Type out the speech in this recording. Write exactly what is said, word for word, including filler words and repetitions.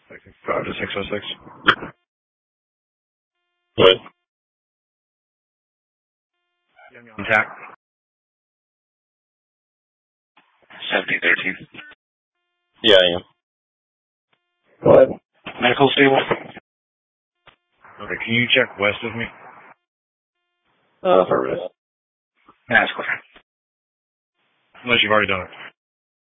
Five to six oh six. What? Contact. seventy thirteen. Yeah, I am. Go ahead. Medical stable. Okay, can you check west with me? Uh, affirmative. That's clear. Unless you've already done it.